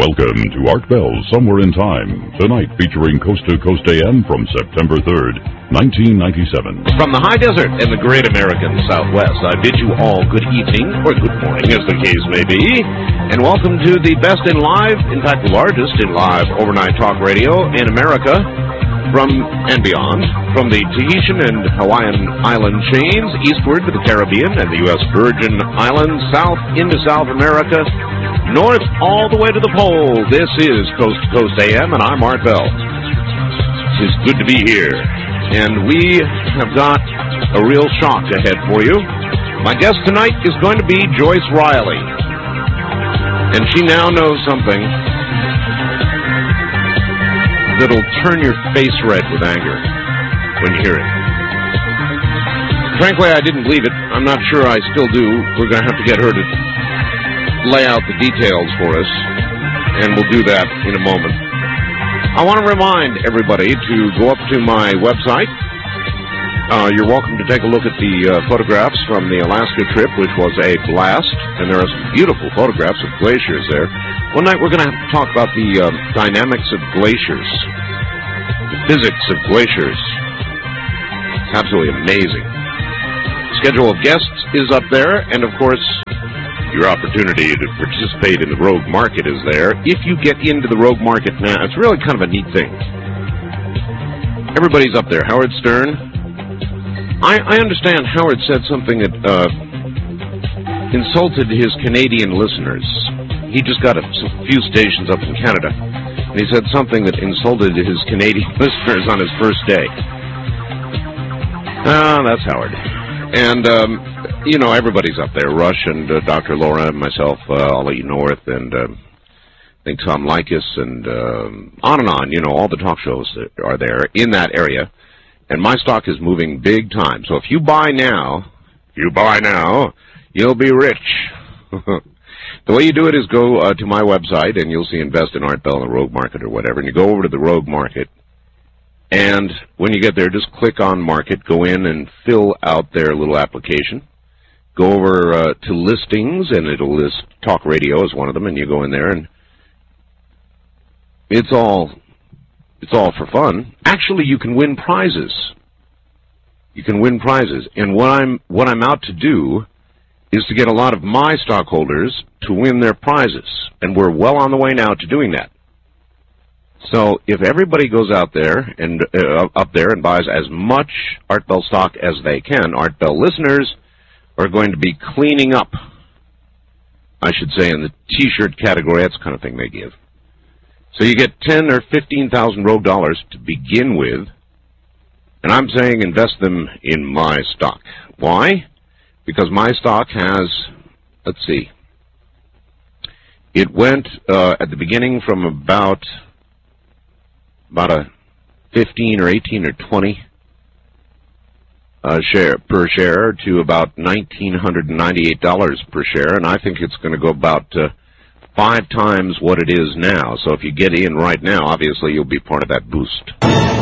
Welcome to Art Bell Somewhere in Time, tonight featuring Coast to Coast AM from September 3rd, 1997. From the high desert in the great American Southwest, I bid you all good evening, or good morning, as the case may be, and welcome to the best in live, in fact, the largest in live overnight talk radio in America, from and beyond, from the Tahitian and Hawaiian island chains, eastward to the Caribbean and the U.S. Virgin Islands, south into South America, north all the way to the pole. This is Coast to Coast AM, and I'm Art Bell. It's good to be here, and we have got a real shock ahead for you. My guest tonight is going to be Joyce Riley, and she now knows something that'll turn your face red with anger when you hear it. Frankly, I didn't believe it. I'm not sure I still do. We're going to have to get her to lay out the details for us, and we'll do that in a moment. I want to remind everybody to go up to my website. You're welcome to take a look at the photographs from the Alaska trip, which was a blast, and there are some beautiful photographs of glaciers there. One night we're going to have to talk about the dynamics of glaciers, the physics of glaciers. It's absolutely amazing. The schedule of guests is up there, and of course, your opportunity to participate in the Rogue Market is there. If you get into the Rogue Market now, it's really kind of a neat thing. Everybody's up there. Howard Stern. I understand Howard said something that insulted his Canadian listeners. He just got a few stations up in Canada, and he said something that insulted his Canadian listeners on his first day. That's Howard. And, you know, everybody's up there. Rush and Dr. Laura and myself, Ollie North, and I think Tom Likas, and on, you know, all the talk shows that are there in that area. And my stock is moving big time. So if you buy now, you'll be rich. The way you do it is go to my website, and you'll see Invest in Art Bell in the Rogue Market or whatever, and you go over to the Rogue Market. And when you get there, just click on Market, go in and fill out their little application. Go over to Listings, and it'll list Talk Radio as one of them, and you go in there, and it's all for fun. Actually, you can win prizes. You can win prizes. And what I'm out to do is to get a lot of my stockholders to win their prizes. And we're well on the way now to doing that. So if everybody goes out there and up there and buys as much Art Bell stock as they can, Art Bell listeners are going to be cleaning up, I should say, in the T-shirt category. That's the kind of thing they give. So you get 10 or 15,000 Rogue dollars to begin with, and I'm saying invest them in my stock. Why? Because my stock has, let's see, it went at the beginning from about a 15 or 18 or 20 per share to about $1,998 per share, and I think it's going to go about 5 times what it is now. So if you get in right now, obviously you'll be part of that boost.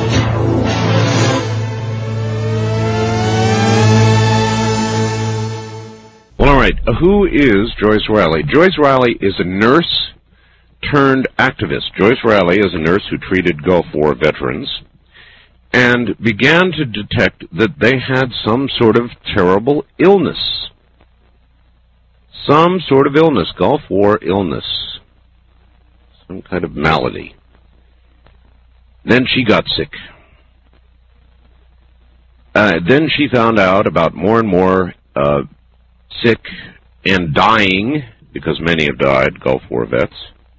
Well, all right. Who is Joyce Riley? Joyce Riley is a nurse turned activist. Joyce Riley is a nurse who treated Gulf War veterans and began to detect that they had some sort of terrible illness. Some sort of illness, Gulf War illness, some kind of malady. Then she got sick. Then she found out about more and more sick and dying, because many have died, Gulf War vets.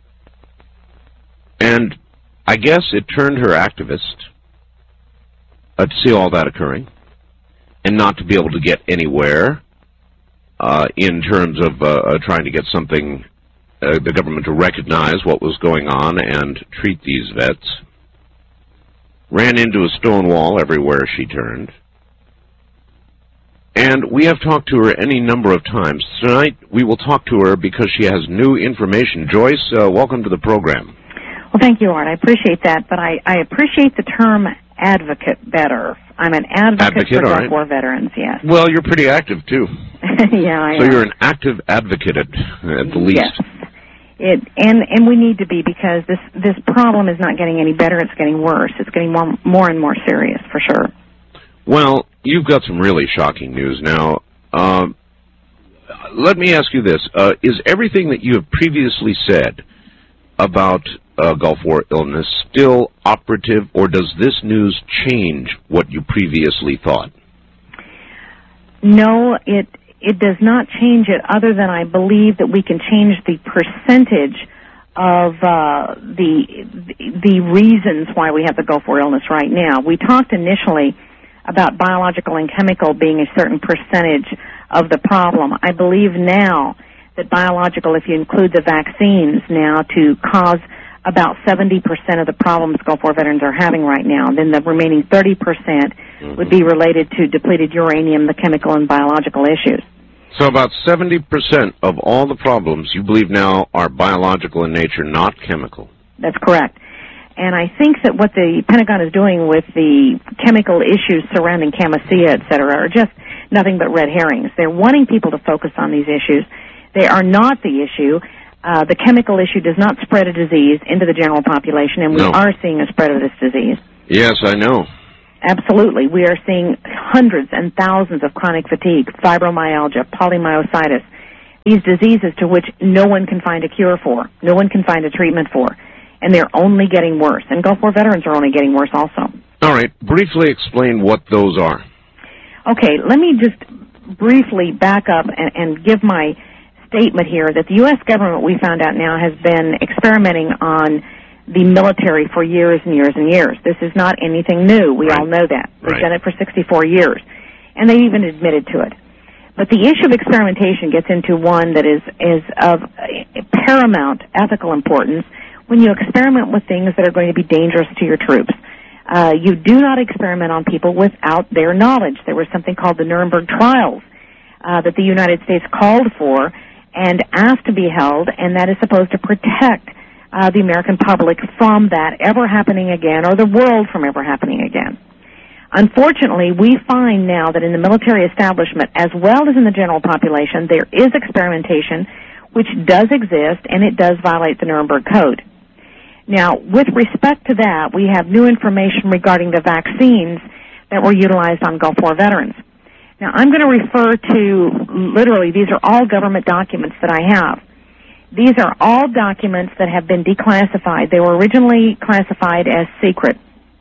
And I guess it turned her activist to see all that occurring and not to be able to get anywhere in terms of trying to get something, the government to recognize what was going on and treat these vets. Ran into a stone wall everywhere she turned. And we have talked to her any number of times. Tonight we will talk to her because she has new information. Joyce, welcome to the program. Well, thank you, Art. I appreciate that, but I appreciate the term advocate better. I'm an advocate for Gulf War veterans, yes. Well, you're pretty active, too. Yeah, I am. So you're an active advocate at the least. Yes. And we need to be, because this problem is not getting any better. It's getting worse. It's getting more and more serious, for sure. Well, you've got some really shocking news now. Let me ask you this. Is everything that you have previously said about Gulf War illness still operative, or does this news change what you previously thought? No, it does not change it, other than I believe that we can change the percentage of the reasons why we have the Gulf War illness right now. We talked initially about biological and chemical being a certain percentage of the problem. I believe now that biological, if you include the vaccines now, to cause about 70% of the problems Gulf War veterans are having right now. Then the remaining 30% would be related to depleted uranium, the chemical and biological issues. So about 70% of all the problems you believe now are biological in nature, not chemical. That's correct. And I think that what the Pentagon is doing with the chemical issues surrounding Camisea, et cetera, are just nothing but red herrings. They're wanting people to focus on these issues. They are not the issue. The chemical issue does not spread a disease into the general population, and we are seeing a spread of this disease. Yes, I know. Absolutely. We are seeing hundreds and thousands of chronic fatigue, fibromyalgia, polymyositis, these diseases to which no one can find a cure for, no one can find a treatment for, and they're only getting worse. And Gulf War veterans are only getting worse also. All right. Briefly explain what those are. Okay, let me just briefly back up and give my statement here that the U.S. government, we found out now, has been experimenting on the military for years and years and years. This is not anything new. We all know that. They've done it for 64 years, and they even admitted to it. But the issue of experimentation gets into one that is of paramount ethical importance when you experiment with things that are going to be dangerous to your troops. You do not experiment on people without their knowledge. There was something called the Nuremberg trials that the United States called for and asked to be held, and that is supposed to protect the American public from that ever happening again, or the world from ever happening again. Unfortunately, we find now that in the military establishment, as well as in the general population, there is experimentation which does exist, and it does violate the Nuremberg Code. Now, with respect to that, we have new information regarding the vaccines that were utilized on Gulf War veterans. Now, I'm going to refer to, literally, these are all government documents that I have. These are all documents that have been declassified. They were originally classified as secret.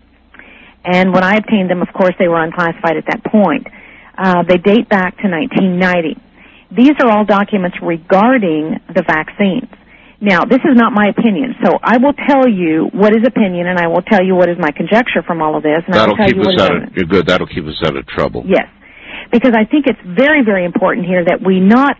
And when I obtained them, of course, they were unclassified at that point. They date back to 1990. These are all documents regarding the vaccines. Now, this is not my opinion, so I will tell you what is opinion, and I will tell you what is my conjecture from all of this. And That'll keep us out of, you're good. That'll keep us out of trouble. Yes, because I think it's very, very important here that we not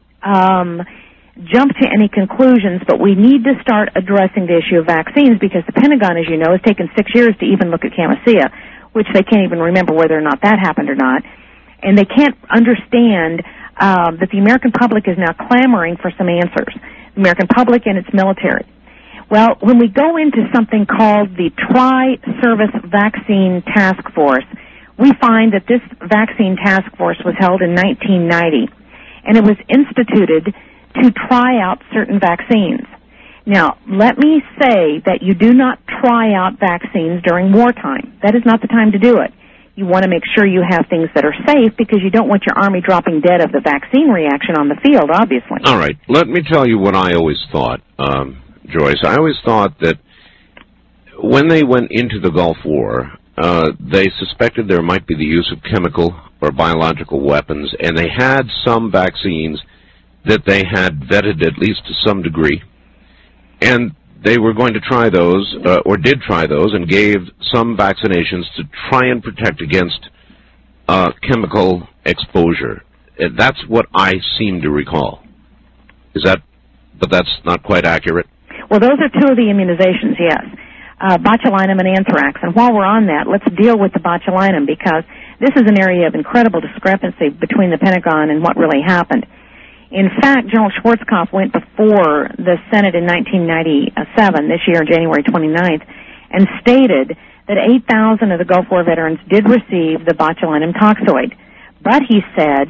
jump to any conclusions, but we need to start addressing the issue of vaccines, because the Pentagon, as you know, has taken 6 years to even look at Camisea, which they can't even remember whether or not that happened or not, and they can't understand that the American public is now clamoring for some answers. The American public and its military. Well, when we go into something called the Tri-Service Vaccine Task Force, we find that this vaccine task force was held in 1990, and it was instituted to try out certain vaccines. Now, let me say that you do not try out vaccines during wartime. That is not the time to do it. You want to make sure you have things that are safe, because you don't want your Army dropping dead of the vaccine reaction on the field, obviously. All right. Let me tell you what I always thought, Joyce. I always thought that when they went into the Gulf War, they suspected there might be the use of chemical or biological weapons, and they had some vaccines that they had vetted at least to some degree, and they were going to try those, or did try those, and gave some vaccinations to try and protect against chemical exposure. That's what I seem to recall. But that's not quite accurate? Well, those are two of the immunizations, yes. Botulinum and anthrax. And while we're on that, let's deal with the botulinum, because this is an area of incredible discrepancy between the Pentagon and what really happened. In fact, General Schwarzkopf went before the Senate in 1997, this year, January 29th, and stated that 8,000 of the Gulf War veterans did receive the botulinum toxoid. But he said,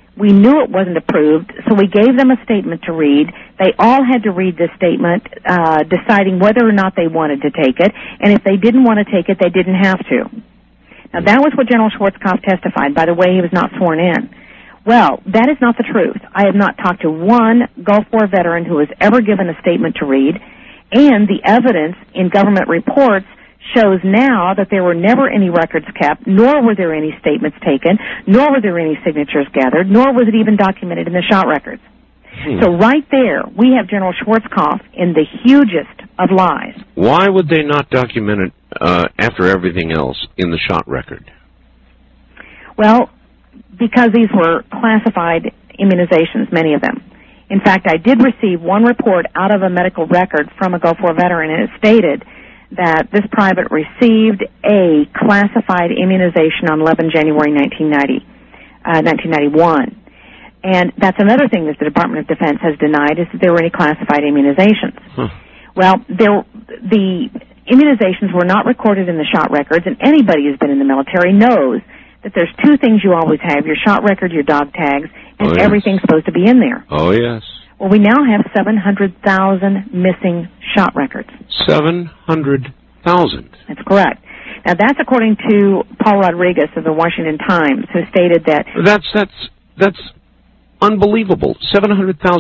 We knew it wasn't approved, so we gave them a statement to read. They all had to read this statement, deciding whether or not they wanted to take it, and if they didn't want to take it, they didn't have to. Now, that was what General Schwarzkopf testified. By the way, he was not sworn in. Well, that is not the truth. I have not talked to one Gulf War veteran who has ever given a statement to read, and the evidence in government reports shows now that there were never any records kept, nor were there any statements taken, nor were there any signatures gathered, nor was it even documented in the shot records. So right there, we have General Schwarzkopf in the hugest of lies. Why would they not document it after everything else in the shot record? Well, because these were classified immunizations, many of them. In fact, I did receive one report out of a medical record from a Gulf War veteran, and it stated that this private received a classified immunization on 11 January 1991. And that's another thing that the Department of Defense has denied, is that there were any classified immunizations. Well, the immunizations were not recorded in the shot records, and anybody who's been in the military knows that there's two things you always have: your shot record, your dog tags, and everything's supposed to be in there. Oh, yes. Well, we now have 700,000 missing shot records. 700,000? That's correct. Now, that's according to Paul Rodriguez of the Washington Times, who stated that... That's unbelievable. 700,000